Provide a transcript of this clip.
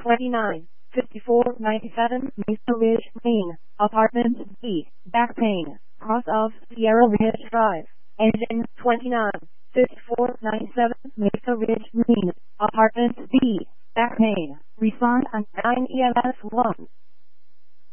29 54 97 Mesa Ridge, Maine. Apartment B. Back pain. Cross of Sierra Ridge Drive. Engine 29 54 97 Mesa Ridge, Maine. Apartment B. Back pain. Respond on 9 EMS 1.